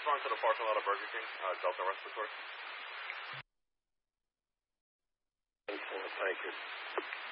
respond to the parking lot of Burger King, Delta Respiratory. Thank you.